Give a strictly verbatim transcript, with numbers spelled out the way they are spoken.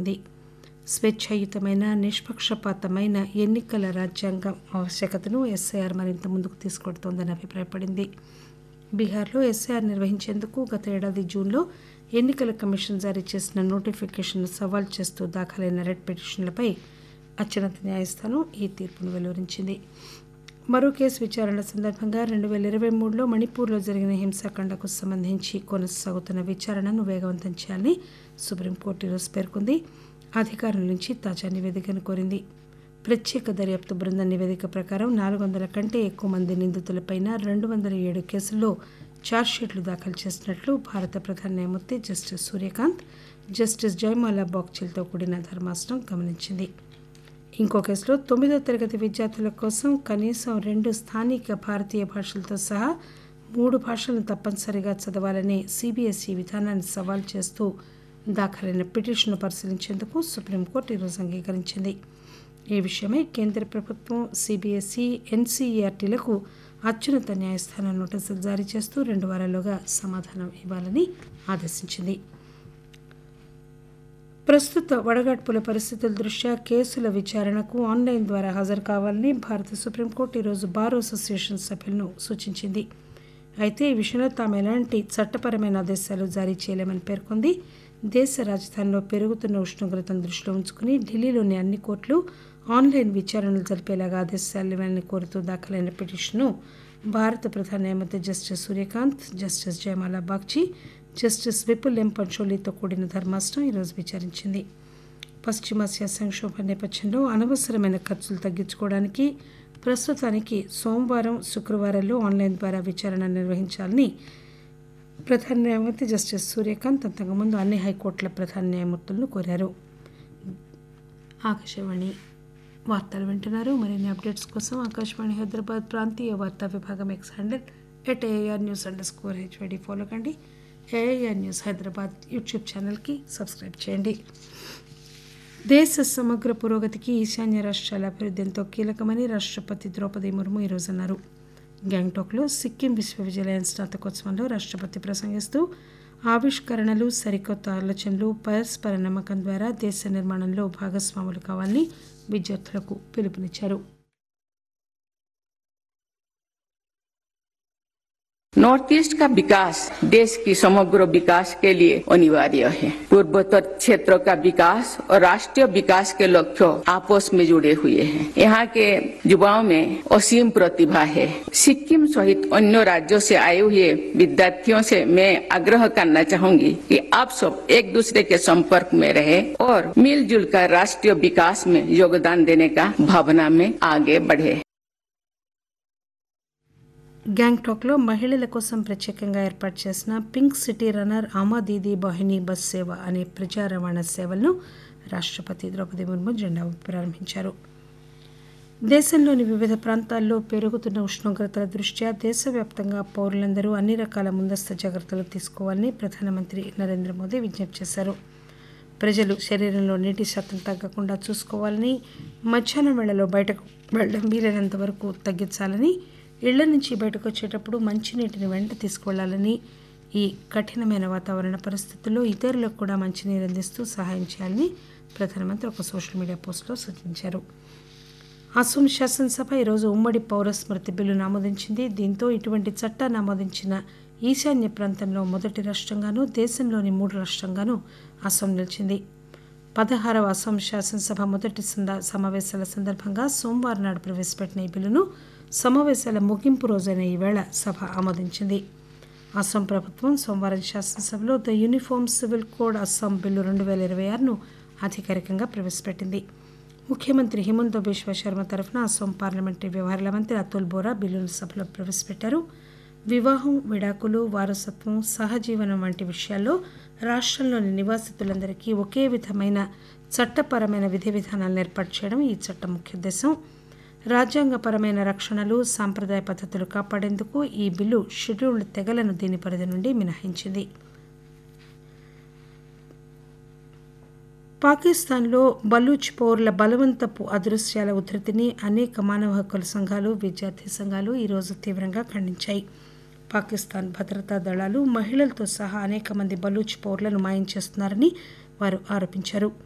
పేర్కొంది. స్వేచ్ఛాయుతమైన నిష్పక్షపాతమైన ఎన్నికల రాజ్యాంగం ఆవశ్యకతను ఎస్ఐఆర్ మరింత ముందుకు తీసుకెడుతోందని అభిప్రాయపడింది. బీహార్లో ఎస్ఐఆర్ నిర్వహించేందుకు గత ఏడాది జూన్లో ఎన్నికల కమిషన్ జారీ చేసిన నోటిఫికేషన్ను సవాల్ చేస్తూ దాఖలైన రెడ్ పిటిషన్లపై అత్యున్నత న్యాయస్థానం ఈ తీర్పును వెలువరించింది. మరో కేసు విచారణ సందర్భంగా రెండు వేల ఇరవై మూడులో మణిపూర్లో జరిగిన హింసాకాండకు సంబంధించి కొనసాగుతున్న విచారణను వేగవంతం చేయాలని సుప్రీంకోర్టు ఈరోజు పేర్కొంది. అధికారుల నుంచి తాజా నివేదికను కోరింది. ప్రత్యేక దర్యాప్తు బృందం నివేదిక ప్రకారం నాలుగు వందల కంటే ఎక్కువ మంది నిందితులపై రెండు వందల ఏడు కేసుల్లో ఛార్జ్షీట్లు దాఖలు చేసినట్లు భారత ప్రధాన న్యాయమూర్తి జస్టిస్ సూర్యకాంత్, జస్టిస్ జయమాలా బాగ్చిలతో కూడిన ధర్మాసనం గమనించింది. ఇంకో కేసులో తొమ్మిదో తరగతి విద్యార్థుల కోసం కనీసం రెండు స్థానిక భారతీయ భాషలతో సహా మూడు భాషలను తప్పనిసరిగా చదవాలనే సీబీఎస్ఈ విధానాన్ని సవాల్ చేస్తూ దాఖలైన పిటిషన్ను పరిశీలించేందుకు సుప్రీంకోర్టు ఈరోజు అంగీకరించింది. ఈ విషయమై కేంద్ర ప్రభుత్వం, సీబీఎస్ఈ, ఎన్సీఈఆర్టీలకు అత్యున్నత న్యాయస్థానం నోటీసులు జారీ చేస్తూ రెండు వారాల్లోగా సమాధానం ఇవ్వాలని ఆదేశించింది. ప్రస్తుత వడగాడ్పుల పరిస్థితుల దృష్ట్యా కేసుల విచారణకు ఆన్లైన్ ద్వారా హాజరు కావాలని భారత సుప్రీంకోర్టు ఈరోజు బార్ అసోసియేషన్ సభ్యులను సూచించింది. అయితే ఈ విషయంలో తాము ఎలాంటి చట్టపరమైన ఆదేశాలు జారీ చేయలేమని పేర్కొంది. దేశ రాజధానిలో పెరుగుతున్న ఉష్ణోగ్రతను దృష్టిలో ఉంచుకుని ఢిల్లీలోని అన్ని కోర్టులు ఆన్లైన్ విచారణలు జరిపేలాగా ఆదేశాలు ఇవ్వాలని కోరుతూ దాఖలైన పిటిషన్ను భారత ప్రధాన న్యాయమూర్తి justice Surya Kant, justice జయమాలా Bagchi, justice Vipul ఎం పంచోలీతో కూడిన ధర్మాసనం ఈరోజు విచారించింది. పశ్చిమాసియా సంక్షోభ నేపథ్యంలో అనవసరమైన ఖర్చులు తగ్గించుకోవడానికి ప్రస్తుతానికి సోమవారం, శుక్రవారాల్లో ఆన్లైన్ ద్వారా విచారణ నిర్వహించాలని ప్రధాన న్యాయమూర్తి జస్టిస్ సూర్యకాంత్ అంతకుముందు అన్ని హైకోర్టుల ప్రధాన న్యాయమూర్తులను కోరారు. ఆకాశవాణి వార్తలు వింటున్నారు. మరిన్ని అప్డేట్స్ కోసం ఆకాశవాణి హైదరాబాద్ ప్రాంతీయ వార్తా విభాగం X handle at AIR news under score HYD follow కండి. ఏఐఆర్ న్యూస్ హైదరాబాద్ యూట్యూబ్ ఛానల్కి సబ్స్క్రైబ్ చేయండి. దేశ సమగ్ర పురోగతికి ఈశాన్య రాష్ట్రాల అభివృద్ధి ఎంతో కీలకమని రాష్ట్రపతి ద్రౌపది ముర్ము ఈరోజు అన్నారు. గ్యాంగ్టాక్లో సిక్కిం విశ్వవిద్యాలయం స్నాతకోత్సవంలో రాష్ట్రపతి ప్రసంగిస్తూ ఆవిష్కరణలు, సరికొత్త ఆలోచనలు, పరస్పర నమ్మకం ద్వారా దేశ నిర్మాణంలో భాగస్వాములు కావాలని విద్యార్థులకు పిలుపునిచ్చారు. नॉर्थ ईस्ट का विकास देश की समग्र विकास के लिए अनिवार्य है। पूर्वोत्तर क्षेत्र का विकास और राष्ट्रीय विकास के लक्ष्य आपस में जुड़े हुए हैं। यहाँ के युवाओं में असीम प्रतिभा है। सिक्किम सहित अन्य राज्यों से आए हुए विद्यार्थियों से मैं आग्रह करना चाहूंगी कि आप सब एक दूसरे के संपर्क में रहे और मिलजुल कर राष्ट्रीय विकास में योगदान देने का भावना में आगे बढ़े। గ్యాంగ్టాక్లో మహిళల కోసం ప్రత్యేకంగా ఏర్పాటు చేసిన పింక్ సిటీ రన్నర్ ఆమా దీదీ బహిని బస్ సేవ అనే ప్రజా రవాణా సేవలను రాష్ట్రపతి ద్రౌపది ముర్ము జెండా ఊపి ప్రారంభించారు. దేశంలోని వివిధ ప్రాంతాల్లో పెరుగుతున్న ఉష్ణోగ్రతల దృష్ట్యా దేశవ్యాప్తంగా పౌరులందరూ అన్ని రకాల ముందస్తు జాగ్రత్తలు తీసుకోవాలని ప్రధానమంత్రి నరేంద్ర మోదీ విజ్ఞప్తి చేశారు. ప్రజలు శరీరంలో నీటి శాతం తగ్గకుండా చూసుకోవాలని, మధ్యాహ్నం వేళలో బయటకు వెళ్ళడం వీలైనంత వరకు తగ్గించాలని, ఇళ్ల నుంచి బయటకు వచ్చేటప్పుడు మంచినీటిని వెంట తీసుకువెళ్లాలని, ఈ కఠినమైన వాతావరణ పరిస్థితుల్లో ఇతరులకు కూడా మంచినీరు అందిస్తూ సహాయం చేయాలని ప్రధానమంత్రి ఒక సోషల్ మీడియా పోస్టులో సూచించారు. అసోం శాసనసభ ఈరోజు ఉమ్మడి పౌర స్మృతి బిల్లును ఆమోదించింది. దీంతో ఇటువంటి చట్టాన్ని ఆమోదించిన ఈశాన్య ప్రాంతంలో మొదటి రాష్ట్రంగానూ, దేశంలోని మూడు రాష్ట్రంగానూ అసోం నిలిచింది. పదహారవ అసోం శాసనసభ మొదటి సమావేశాల సందర్భంగా సోమవారం నాడు ప్రవేశపెట్టిన ఈ బిల్లును సమావేశాల ముగింపు రోజైన ఈవేళ సభ ఆమోదించింది. అస్సాం ప్రభుత్వం సోమవారం శాసనసభలో the uniform civil code Assam bill రెండు వేల ఇరవై ఆరును అధికారికంగా ప్రవేశపెట్టింది. ముఖ్యమంత్రి హిమంత బిశ్వ శర్మ తరఫున అస్సాం పార్లమెంటరీ వ్యవహారాల మంత్రి అతుల్ బోరా బిల్లును సభలో ప్రవేశపెట్టారు. వివాహం, విడాకులు, వారసత్వం, సహజీవనం వంటి విషయాల్లో రాష్ట్రంలోని నివాసితులందరికీ ఒకే విధమైన చట్టపరమైన విధి విధానాలను ఏర్పాటు చేయడం ఈ చట్టం ముఖ్య ఉద్దేశం. రాజ్యాంగపరమైన రక్షణలు, సాంప్రదాయ పద్ధతులు కాపాడేందుకు ఈ బిల్లు షెడ్యూల్డ్ తెగలను దీని పరిధి నుండి మినహాయించింది. పాకిస్తాన్లో బలూచ్ పౌరుల బలవంతపు అదృశ్యాల ఉధృతిని అనేక మానవ హక్కుల సంఘాలు, విద్యార్థి సంఘాలు ఈరోజు తీవ్రంగా ఖండించాయి. పాకిస్తాన్ భద్రతా దళాలు మహిళలతో సహా అనేక మంది బలూచ్ పౌరులను మాయం చేస్తున్నారని వారు ఆరోపించారు.